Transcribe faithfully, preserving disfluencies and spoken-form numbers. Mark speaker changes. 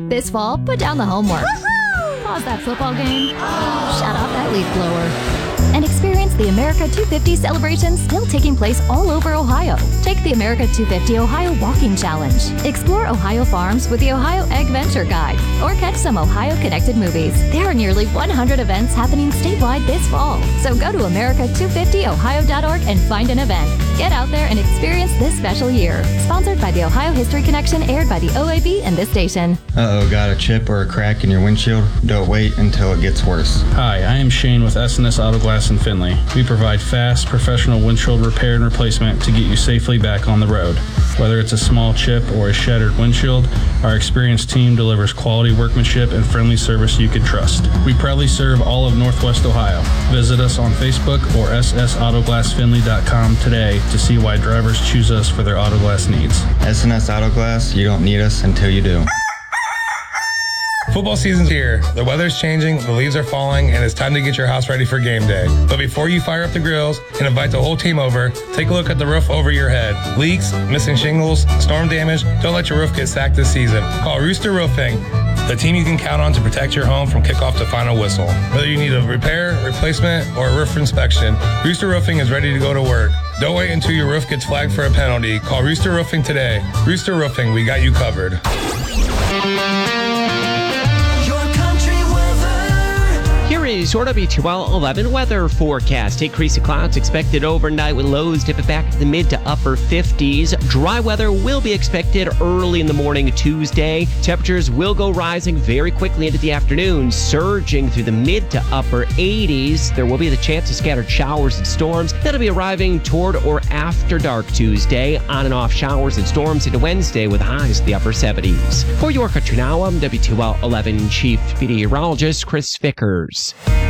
Speaker 1: This fall, put down the homework. Woo-hoo! Pause that football game. Shut off that leaf blower. And experience the America two fifty celebration still taking place all over Ohio. Take the America two fifty Ohio Walking Challenge. Explore Ohio farms with the Ohio Egg Venture Guide. Or catch some Ohio-connected movies. There are nearly one hundred events happening statewide this fall. So go to America two fifty ohio dot org and find an event. Get out there and experience this special year. Sponsored by the Ohio History Connection, aired by the O A B and this station.
Speaker 2: Uh-oh, got a chip or a crack in your windshield? Don't wait until it gets worse.
Speaker 3: Hi, I am Shane with S and S Auto Glass in Findlay. We provide fast, professional windshield repair and replacement to get you safely back on the road. Whether it's a small chip or a shattered windshield, our experienced team delivers quality workmanship and friendly service you can trust. We proudly serve all of Northwest Ohio. Visit us on Facebook or s s auto glass finley dot com today to see why drivers choose us for their auto glass needs.
Speaker 2: S and S Auto Glass, you don't need us until you do.
Speaker 4: Football season's here. The weather's changing, the leaves are falling, and it's time to get your house ready for game day. But before you fire up the grills and invite the whole team over, take a look at the roof over your head. Leaks, missing shingles, storm damage, don't let your roof get sacked this season. Call Rooster Roofing, the team you can count on to protect your home from kickoff to final whistle. Whether you need a repair, replacement, or a roof inspection, Rooster Roofing is ready to go to work. Don't wait until your roof gets flagged for a penalty. Call Rooster Roofing today. Rooster Roofing, we got you covered.
Speaker 5: Is your W two L eleven weather forecast. Increasing clouds expected overnight with lows dipping back to the mid to upper fifties. Dry weather will be expected early in the morning Tuesday. Temperatures will go rising very quickly into the afternoon, surging through the mid to upper eighties. There will be the chance of scattered showers and storms that'll be arriving toward or after dark Tuesday. On and off showers and storms into Wednesday with highs in the upper seventies. For your Country Now, I'm W two L eleven Chief Meteorologist Chris Vickers.